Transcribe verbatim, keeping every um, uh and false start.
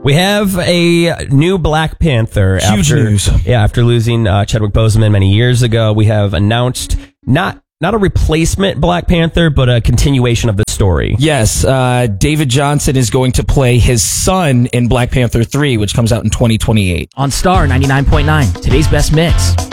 We have a new Black Panther. Huge after, news. Yeah, after losing uh, Chadwick Boseman many years ago, we have announced not not a replacement Black Panther, but a continuation of the story. Yes, uh, David Johnson is going to play his son in Black Panther three, which comes out in twenty twenty-eight. On Star ninety-nine point nine, today's best mix.